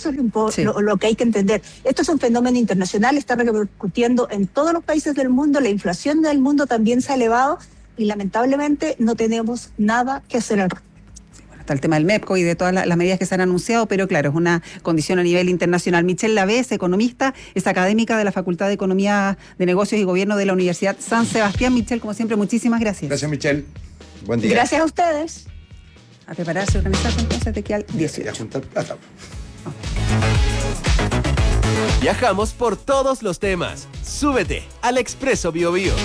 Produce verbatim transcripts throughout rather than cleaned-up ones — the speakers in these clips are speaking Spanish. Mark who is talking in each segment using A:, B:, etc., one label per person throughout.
A: Eso es lo, impo-
B: Sí.
A: lo, lo que hay que entender. Esto es un fenómeno internacional, está repercutiendo en todos los países del mundo, la inflación del mundo también se ha elevado y lamentablemente no tenemos nada que hacer al respecto.
B: Está el tema del MEPCO y de todas las, las medidas que se han anunciado, pero claro, es una condición a nivel internacional. Michelle Lavés, economista, es académica de la Facultad de Economía de Negocios y Gobierno de la Universidad San Sebastián. Michelle, como siempre, muchísimas gracias.
C: Gracias, Michelle. Buen día.
A: Gracias a ustedes.
B: A prepararse, organizarse entonces de aquí al
C: Y a
B: dieciocho.
C: juntar plata.
D: Viajamos por todos los temas. Súbete al Expreso BioBio.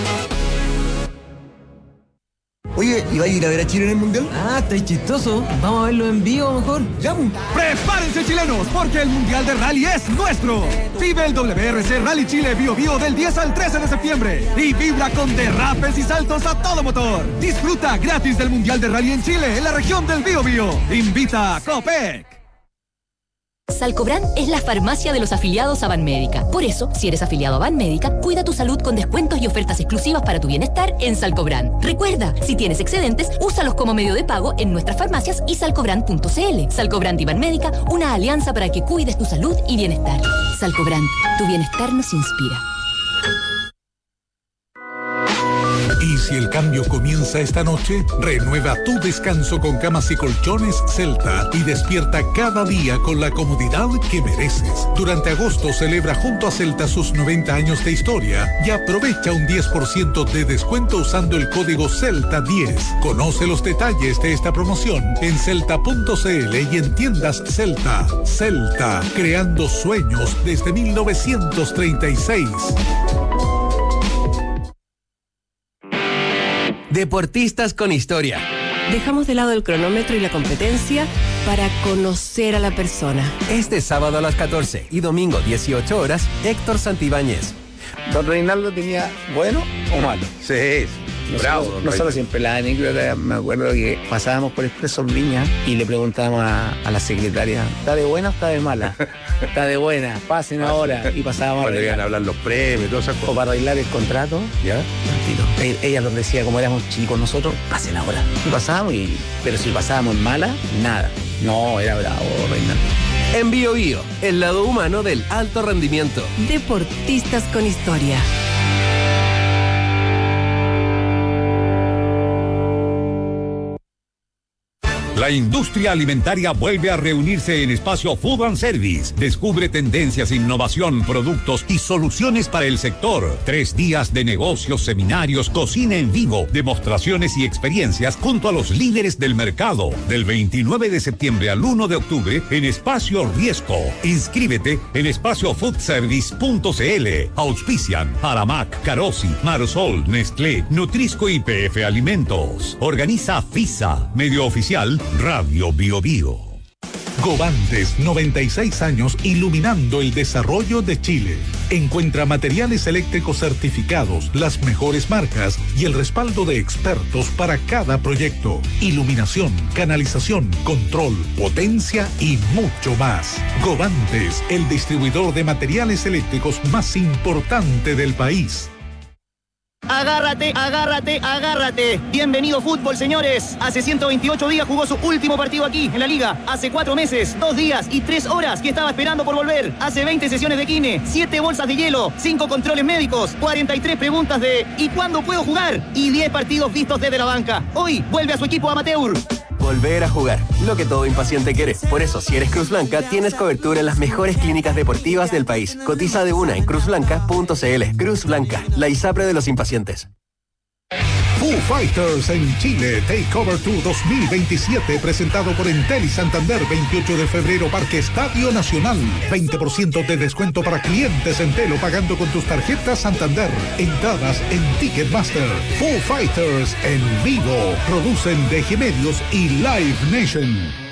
E: Oye, ¿y va a ir a ver a Chile en el Mundial?
F: Ah, está chistoso. Vamos a verlo en vivo mejor.
E: Ya, pues.
G: Prepárense, chilenos, porque el Mundial de Rally es nuestro. Vive el W R C Rally Chile Bio Bio del diez al trece de septiembre y vibra con derrapes y saltos a todo motor. Disfruta gratis del Mundial de Rally en Chile, en la región del Bio Bio. Invita a Copec.
H: Salcobran es la farmacia de los afiliados a Banmédica. Por eso, si eres afiliado a Banmédica, cuida tu salud con descuentos y ofertas exclusivas para tu bienestar en Salcobran. Recuerda, si tienes excedentes, úsalos como medio de pago en nuestras farmacias y salcobran punto c l. Salcobran y Banmédica, una alianza para que cuides tu salud y bienestar. Salcobran, tu bienestar nos inspira.
I: Y si el cambio comienza esta noche, renueva tu descanso con camas y colchones Celta y despierta cada día con la comodidad que mereces. Durante agosto celebra junto a Celta sus noventa años de historia y aprovecha un diez por ciento de descuento usando el código Celta diez. Conoce los detalles de esta promoción en celta punto c l y en tiendas Celta. Celta, creando sueños desde mil novecientos treinta y seis.
D: Deportistas con historia.
J: Dejamos de lado el cronómetro y la competencia para conocer a la persona.
D: Este sábado a las catorce y domingo dieciocho horas, Héctor Santibáñez.
K: ¿Don Reinaldo tenía bueno o malo?
C: Sí,
K: Nosotros,
C: bravo. don
K: nosotros
C: Reinaldo.
K: siempre la anécdota, me acuerdo que pasábamos por Expreso Viña y le preguntábamos a, a la secretaria, ¿está de buena o está de mala? Está de buena, pasen ahora. Y pasábamos
C: Cuando
K: a
C: iban a hablar los premios, todas esas
K: o
C: cosas.
K: para arreglar el contrato.
C: ¿Ya?
K: Tranquilo. Ella nos decía, como éramos chicos nosotros, pasen ahora. Y pasábamos, y, pero si pasábamos en mala, nada. No, era bravo, Reinaldo.
D: En Bio Bio, el lado humano del alto rendimiento.
J: Deportistas con historia.
I: La industria alimentaria vuelve a reunirse en Espacio Food and Service. Descubre tendencias, innovación, productos y soluciones para el sector. Tres días de negocios, seminarios, cocina en vivo, demostraciones y experiencias junto a los líderes del mercado. Del veintinueve de septiembre al uno de octubre en Espacio Riesco. Inscríbete en espacio food service punto c l. Auspician Aramac, Carosi, Marsol, Nestlé, Nutrisco y P F Alimentos. Organiza FISA, medio oficial Radio Bio Bio. Govantes, noventa y seis años iluminando el desarrollo de Chile. Encuentra materiales eléctricos certificados, las mejores marcas y el respaldo de expertos para cada proyecto. Iluminación, canalización, control, potencia y mucho más. Govantes, el distribuidor de materiales eléctricos más importante del país.
L: Agárrate, agárrate, agárrate. Bienvenido fútbol, señores. Hace ciento veintiocho días jugó su último partido aquí, en la Liga. Hace cuatro meses, dos días y tres horas que estaba esperando por volver. Hace veinte sesiones de kine, siete bolsas de hielo, cinco controles médicos, cuarenta y tres preguntas de ¿y cuándo puedo jugar? Y diez partidos vistos desde la banca. Hoy vuelve a su equipo amateur.
D: Volver a jugar, lo que todo impaciente quiere. Por eso, si eres Cruz Blanca, tienes cobertura en las mejores clínicas deportivas del país. Cotiza de una en cruz blanca punto c l. Cruz Blanca, la ISAPRE de los impacientes.
I: Foo Fighters en Chile, Takeover Tour dos mil veintisiete, presentado por Entel y Santander, veintiocho de febrero, Parque Estadio Nacional. veinte por ciento de descuento para clientes Entel o pagando con tus tarjetas Santander. Entradas en Ticketmaster. Foo Fighters en vivo. Producen D G Medios y Live Nation.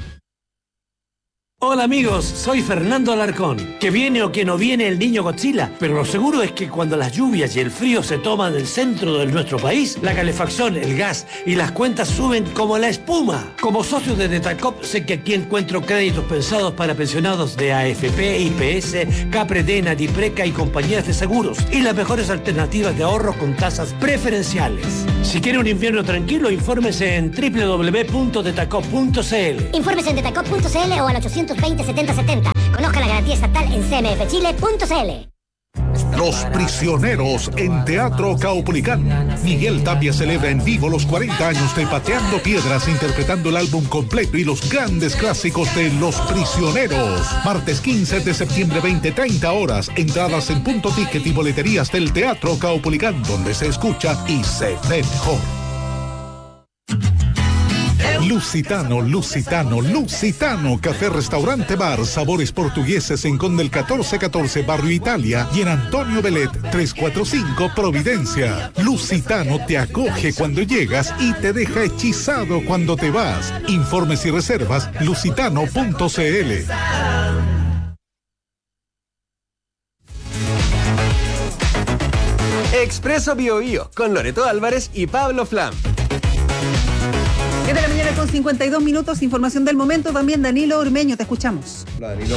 F: Hola amigos, soy Fernando Alarcón. Que viene o que no viene el niño Godzilla, pero lo seguro es que cuando las lluvias y el frío se toman el centro de nuestro país, la calefacción, el gas y las cuentas suben como la espuma. Como socio de Detacop sé que aquí encuentro créditos pensados para pensionados de A F P, I P S, Capredena, Dipreca y compañías de seguros y las mejores alternativas de ahorro con tasas preferenciales. Si quiere un invierno tranquilo, infórmese en doble u doble u doble u punto detacop punto c l.
M: Infórmese en detacop punto c l o al ochocientos veinte, setenta setenta. Conozca la garantía estatal en c m f chile punto c l.
N: Los Prisioneros en Teatro Caupolicán. Miguel Tapia celebra en vivo los cuarenta años de Pateando Piedras, interpretando el álbum completo y los grandes clásicos de Los Prisioneros. Martes quince de septiembre, veinte treinta horas. Entradas en Punto Ticket y boleterías del Teatro Caupolicán, donde se escucha y se ve mejor. Lusitano, Lusitano, Lusitano, café, restaurante, bar, sabores portugueses en Conde el catorce catorce, Barrio Italia, y en Antonio Belet trescientos cuarenta y cinco, Providencia. Lusitano te acoge cuando llegas y te deja hechizado cuando te vas. Informes y reservas, lusitano punto c l.
D: Expreso Bio Bio, con Loreto Álvarez y Pablo Flam.
B: siete de la mañana con cincuenta y dos minutos, información del momento. También Danilo Ormeño, te escuchamos.
C: Hola, Danilo.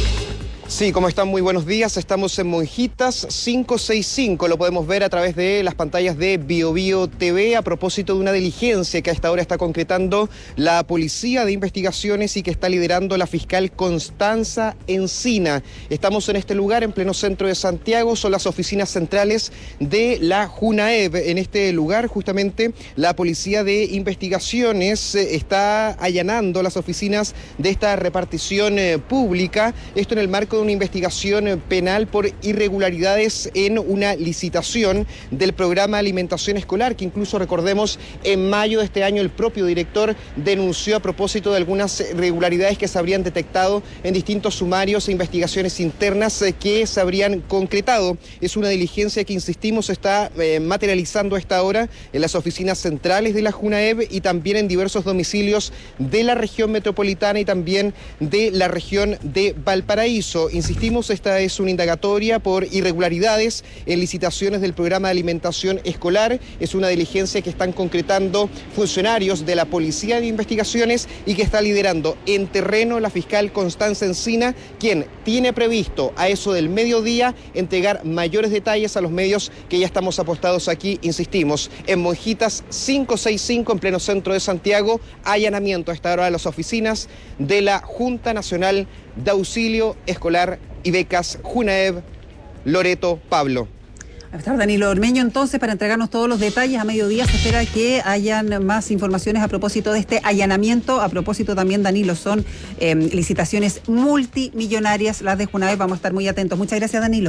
O: Sí, ¿cómo están? Muy buenos días. Estamos en Monjitas quinientos sesenta y cinco. Lo podemos ver a través de las pantallas de Bio Bio T V a propósito de una diligencia que a esta hora está concretando la Policía de Investigaciones y que está liderando la fiscal Constanza Encina. Estamos en este lugar, en pleno centro de Santiago. Son las oficinas centrales de la JUNAEV. En este lugar, justamente, la Policía de Investigaciones está allanando las oficinas de esta repartición eh, pública. Esto en el marco de una investigación penal por irregularidades en una licitación del programa de alimentación escolar, que incluso, recordemos, en mayo de este año el propio director denunció a propósito de algunas irregularidades que se habrían detectado en distintos sumarios e investigaciones internas que se habrían concretado. Es una diligencia que, insistimos, está eh, materializando a esta hora en las oficinas centrales de la JUNAEV y también en diversos domicilios de la región metropolitana y también de la región de Valparaíso. Insistimos, esta es una indagatoria por irregularidades en licitaciones del programa de alimentación escolar. Es una diligencia que están concretando funcionarios de la Policía de Investigaciones y que está liderando en terreno la fiscal Constanza Encina, quien tiene previsto a eso del mediodía entregar mayores detalles a los medios que ya estamos apostados aquí, insistimos, en Monjitas quinientos sesenta y cinco, en pleno centro de Santiago. Allanamiento a esta hora de las oficinas de la Junta Nacional de Auxilio Escolar y Becas, JUNAEV. Loreto, Pablo.
B: A estar Danilo Ormeño, entonces, para entregarnos todos los detalles. A mediodía se espera que hayan más informaciones a propósito de este allanamiento. A propósito también, Danilo, son eh, licitaciones multimillonarias las de JUNAEV. Vamos a estar muy atentos. Muchas gracias, Danilo.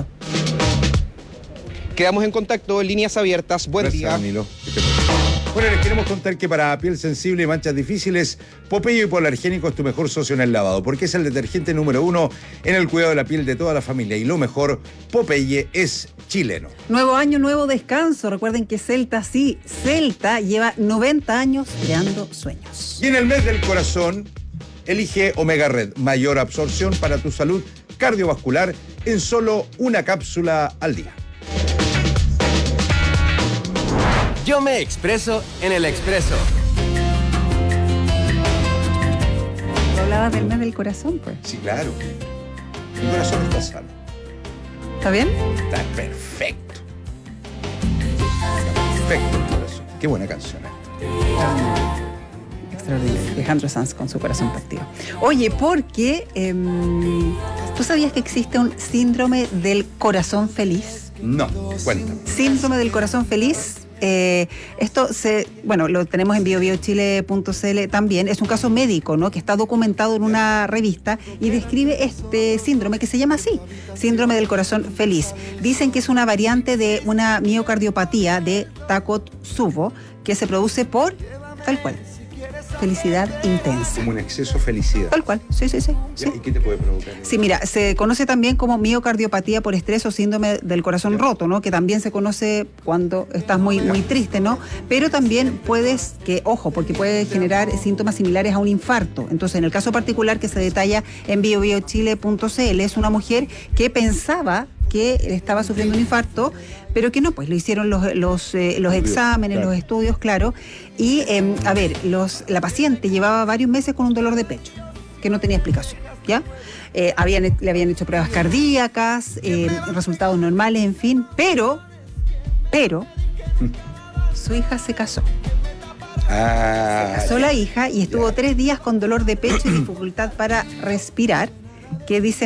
O: Quedamos en contacto, líneas abiertas. Buen
C: Gracias,
O: día.
C: Danilo. Bueno, les queremos contar que para piel sensible y manchas difíciles, Popeye Hipoalergénico es tu mejor socio en el lavado, porque es el detergente número uno en el cuidado de la piel de toda la familia. Y lo mejor, Popeye es chileno.
B: Nuevo año, nuevo descanso. Recuerden que Celta, sí, Celta lleva noventa años creando sueños.
C: Y en el mes del corazón, elige Omega Red, mayor absorción para tu salud cardiovascular en solo una cápsula al día.
D: Yo me expreso en el Expreso.
B: ¿Tú hablabas del mes del corazón, pues?
C: Sí, claro. Mi corazón está sano.
B: ¿Está bien?
C: Está perfecto. Perfecto el corazón. Qué buena canción.
B: Extraordinario. Alejandro Sanz con su corazón partido. Oye, porque eh, ¿tú sabías que existe un síndrome del corazón feliz?
C: No, cuéntame.
B: Síndrome del corazón feliz. Eh, esto se, bueno, lo tenemos en bio bio chile punto c l también. Es un caso médico, ¿no? Que está documentado en una revista y describe este síndrome que se llama así, síndrome del corazón feliz. Dicen que es una variante de una miocardiopatía de Takotsubo que se produce por tal cual, felicidad intensa.
C: Como un exceso de felicidad.
B: Tal cual, sí, sí, sí. sí.
C: ¿Y qué te puede provocar?
B: Sí, mira, se conoce también como miocardiopatía por estrés o síndrome del corazón yeah. roto, ¿no? Que también se conoce cuando estás muy, yeah. muy triste, ¿no? Pero también puedes, que ojo, porque puede generar síntomas similares a un infarto. Entonces, en el caso particular que se detalla en bio bio chile punto c l, es una mujer que pensaba que estaba sufriendo un infarto, pero que no, pues lo hicieron los, los, eh, los exámenes, claro. los estudios, claro. Y, eh, a ver, los, la paciente llevaba varios meses con un dolor de pecho, que no tenía explicación, ¿ya? Eh, habían, le habían hecho pruebas cardíacas, eh, resultados normales, en fin, pero, pero, su hija se casó.
C: Ah,
B: se casó ya. la hija y estuvo ya. tres días con dolor de pecho y dificultad para respirar, que dice